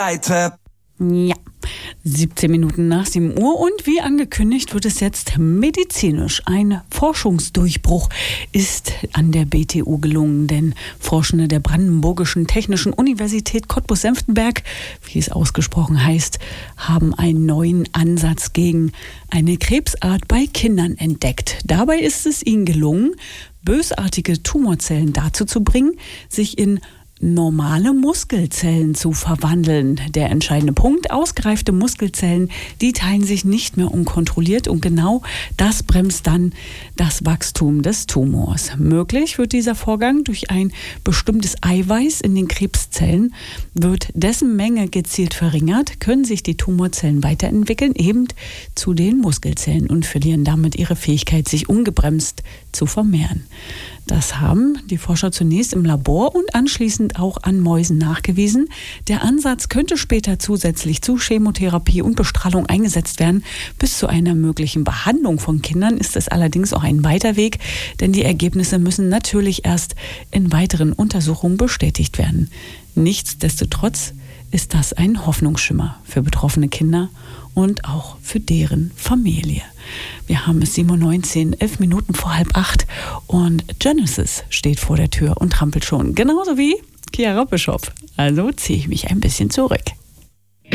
Ja, 17 Minuten nach 7 Uhr und wie angekündigt wird es jetzt medizinisch. Ein Forschungsdurchbruch ist an der BTU gelungen, denn Forschende der Brandenburgischen Technischen Universität Cottbus-Senftenberg, wie es ausgesprochen heißt, haben einen neuen Ansatz gegen eine Krebsart bei Kindern entdeckt. Dabei ist es ihnen gelungen, bösartige Tumorzellen dazu zu bringen, sich in normale Muskelzellen zu verwandeln. Der entscheidende Punkt: ausgereifte Muskelzellen, die teilen sich nicht mehr unkontrolliert und genau das bremst dann das Wachstum des Tumors. Möglich wird dieser Vorgang durch ein bestimmtes Eiweiß in den Krebszellen. Wird dessen Menge gezielt verringert, können sich die Tumorzellen weiterentwickeln, eben zu den Muskelzellen und verlieren damit ihre Fähigkeit, sich ungebremst zu vermehren. Das haben die Forscher zunächst im Labor und anschließend auch an Mäusen nachgewiesen. Der Ansatz könnte später zusätzlich zu Chemotherapie und Bestrahlung eingesetzt werden. Bis zu einer möglichen Behandlung von Kindern ist es allerdings auch ein weiter Weg, denn die Ergebnisse müssen natürlich erst in weiteren Untersuchungen bestätigt werden. Nichtsdestotrotz ist das ein Hoffnungsschimmer für betroffene Kinder und auch für deren Familie. Wir haben es 7:19 Uhr, 11 Minuten vor 7:30 und Genesis steht vor der Tür und trampelt schon, genauso wie Chiara Bischoff. Also ziehe ich mich ein bisschen zurück.